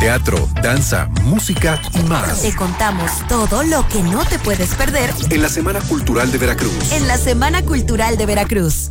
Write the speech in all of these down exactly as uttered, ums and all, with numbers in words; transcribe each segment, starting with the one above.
teatro, danza, música y más. Te contamos todo lo que no te puedes perder en la Semana Cultural de Veracruz. En la Semana Cultural de Veracruz.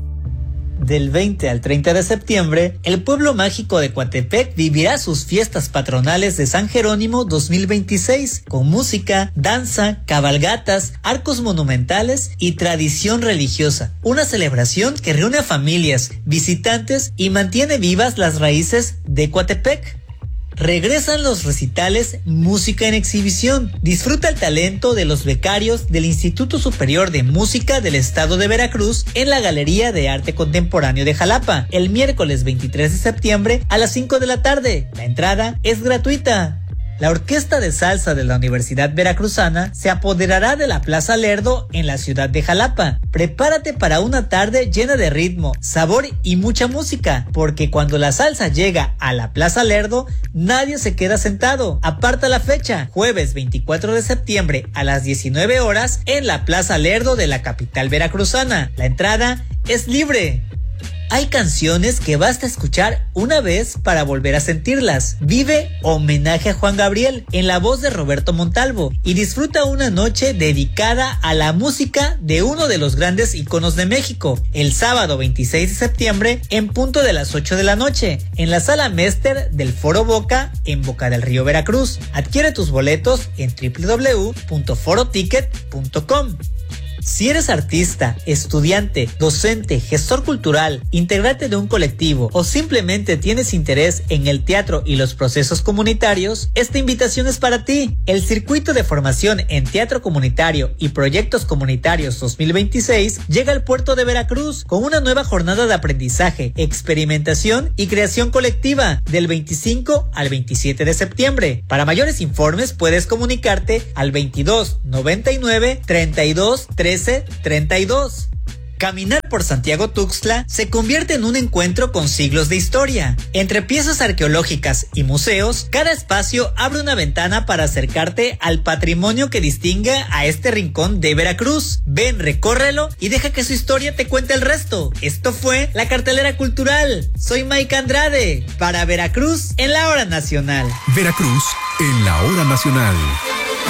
Del veinte al treinta de septiembre, el pueblo mágico de Coatepec vivirá sus fiestas patronales de San Jerónimo dos mil veintiséis, con música, danza, cabalgatas, arcos monumentales y tradición religiosa. Una celebración que reúne a familias, visitantes y mantiene vivas las raíces de Coatepec. Regresan los recitales Música en Exhibición. Disfruta el talento de los becarios del Instituto Superior de Música del Estado de Veracruz en la Galería de Arte Contemporáneo de Jalapa, el miércoles veintitrés de septiembre a las cinco de la tarde. La entrada es gratuita. La Orquesta de Salsa de la Universidad Veracruzana se apoderará de la Plaza Lerdo en la ciudad de Jalapa. Prepárate para una tarde llena de ritmo, sabor y mucha música, porque cuando la salsa llega a la Plaza Lerdo, nadie se queda sentado. Aparta la fecha, jueves veinticuatro de septiembre a las diecinueve horas en la Plaza Lerdo de la capital veracruzana. La entrada es libre. Hay canciones que basta escuchar una vez para volver a sentirlas. Vive Homenaje a Juan Gabriel en la voz de Roberto Montalvo y disfruta una noche dedicada a la música de uno de los grandes íconos de México, el sábado veintiséis de septiembre en punto de las ocho de la noche en la Sala Mester del Foro Boca en Boca del Río, Veracruz. Adquiere tus boletos en doble u doble u doble u punto foro ticket punto com. Si eres artista, estudiante, docente, gestor cultural, integrante de un colectivo o simplemente tienes interés en el teatro y los procesos comunitarios, esta invitación es para ti. El Circuito de Formación en Teatro Comunitario y Proyectos Comunitarios dos mil veintiséis llega al puerto de Veracruz con una nueva jornada de aprendizaje, experimentación y creación colectiva del veinticinco al veintisiete de septiembre. Para mayores informes puedes comunicarte al veintidós noventa y nueve treinta y dos trece treinta y dos. Caminar por Santiago Tuxtla se convierte en un encuentro con siglos de historia. Entre piezas arqueológicas y museos, cada espacio abre una ventana para acercarte al patrimonio que distingue a este rincón de Veracruz. Ven, recórrelo y deja que su historia te cuente el resto. Esto fue La Cartelera Cultural. Soy Mike Andrade para Veracruz en la Hora Nacional. Veracruz en la Hora Nacional.